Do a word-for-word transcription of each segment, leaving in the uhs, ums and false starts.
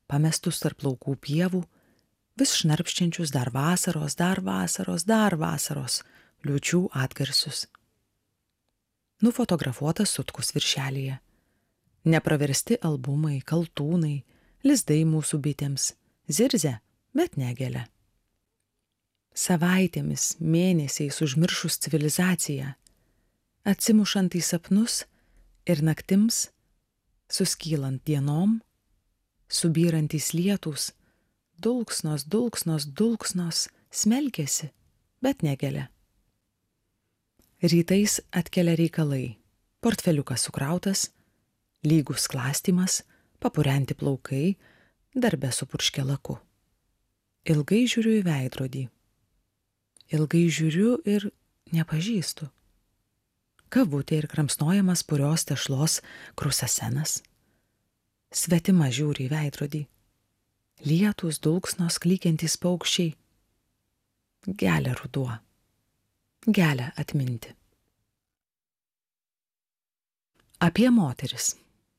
pamestus tarp laukų pievų, vis šnarpščiančius dar vasaros, dar vasaros, dar vasaros, liūčių atgarsius. Nufotografuotas sutkus viršelyje. Nepraversti albumai, kaltūnai, lizdai mūsų bitėms, zirzia, bet negelia. Savaitėmis, mėnesiais užmiršus civilizaciją, atsimušant į sapnus ir naktims, suskylant dienom, subyrantys lietūs, dulksnos, dulksnos, dulksnos, smelkėsi, bet negelia. Rytais atkelia reikalai, portfeliukas sukrautas, lygus sklastymas, papurenti plaukai, darbe su purške laku. Ilgai žiūriu į veidrodį. Ilgai žiūriu ir nepažįstu. Kavutė ir kramsnojamas purios tešlos krusasenas. Svetima žiūri į veidrodį. Lietūs, dulksnos, klykiantys paukščiai. Gelia ruduo. Gelia atminti. Apie moteris.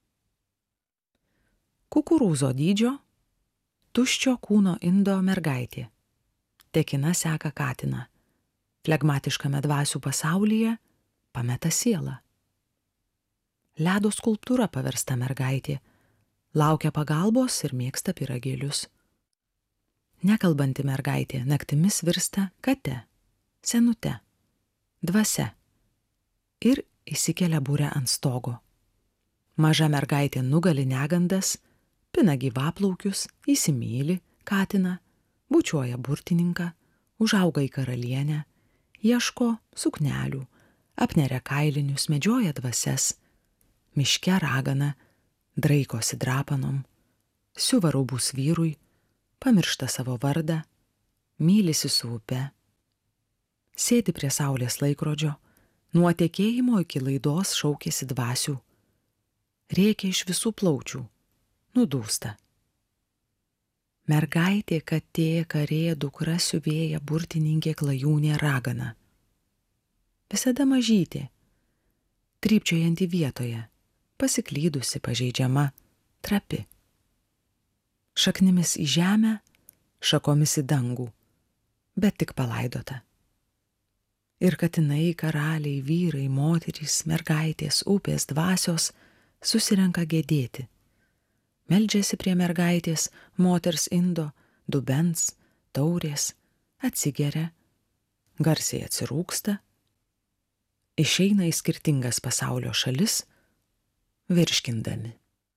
Kukurūzo dydžio, tuščio kūno indo mergaitė. Tekina seka katiną. Flegmatiškame dvasių pasaulyje pameta sielą. Ledo skulptūra paversta mergaitė. Laukia pagalbos ir mėgsta pyragėlius. Nekalbanti mergaitė naktimis virsta kate, senute, dvasia ir įsikelia būrę ant stogo. Maža mergaitė nugali negandas, pina gyvaplaukius, įsimyli katiną, bučiuoja burtininką, užauga į karalienę, ieško suknelių, apneria kailinius, medžioja dvasias, miške ragana, draikosi drapanom, siuva rūbus vyrui, pamiršta savo vardą, mylisi su upe, sėdi prie saulės laikrodžio, nuo tekėjimo iki laidos šaukėsi dvasių, rėkia iš visų plaučių, nudūsta. Mergaitė, katė, karė, dukra, siuvėja, burtininkė, klajūnė, ragana. Visada mažytė, trypčiojanti vietoje, pasiklydusi, pažeidžiama, trapi. Šaknimis į žemę, šakomis į dangų, bet tik palaidota. Ir katinai, karaliai, vyrai, moterys, mergaitės, upės, dvasios susirenka gedėti. Meldžiasi prie mergaitės, moters indo, dubens, taurės, atsigeria, garsiai atsirūksta, išeina į skirtingas pasaulio šalis, virškindami.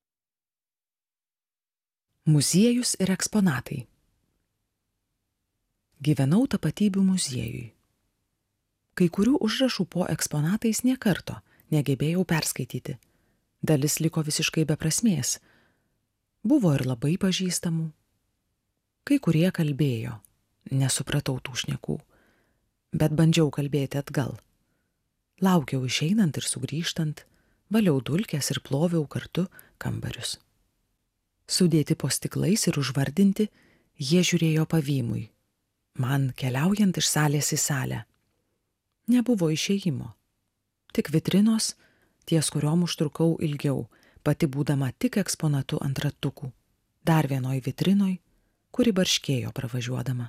Muziejus ir eksponatai. Gyvenau tapatybių muziejui. Kai kurių užrašų po eksponatais nė karto negebėjau perskaityti. Dalis liko visiškai be prasmės. Buvo ir labai pažįstamų. Kai kurie kalbėjo, nesupratau tų šnekų, bet bandžiau kalbėti atgal. Laukiau išeinant ir sugrįžtant, valiau dulkes ir ploviau kartu kambarius. Sudėti po stiklais ir užvardinti, jie žiūrėjo pavymui, man keliaujant iš salės į salę. Nebuvo išėjimo, tik vitrinos, ties kuriom užtrukau ilgiau, pati būdama tik eksponatu ant ratukų, dar vienoj vitrinoj, kuri barškėjo pravažiuodama.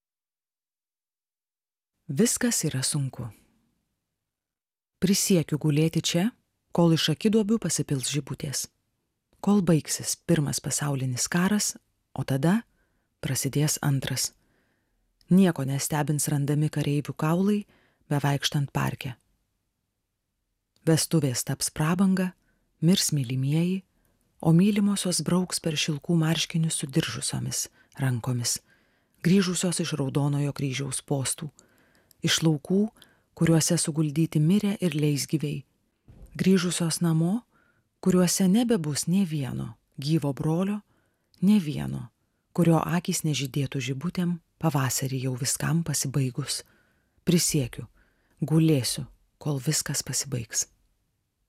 Viskas yra sunku. Prisiekiu gulėti čia, kol iš akiduobių pasipils žibutės, kol baigsis pirmas pasaulinis karas, o tada prasidės antras. Nieko nestebins randami kareivių kaulai, bevaikštant parke. Vestuvės taps prabanga, mirs mylimieji, o mylimosios brauks per šilkų marškinius sudiržusiomis rankomis, grįžusios iš Raudonojo kryžiaus postų, iš laukų, kuriuose suguldyti mirę ir leisgyviai, grįžusios namo, kuriuose nebebus nė vieno gyvo brolio, nė vieno, kurio akys nežydėtų žibutėm pavasarį jau viskam pasibaigus. Prisiekiu, gulėsiu, kol viskas pasibaigs.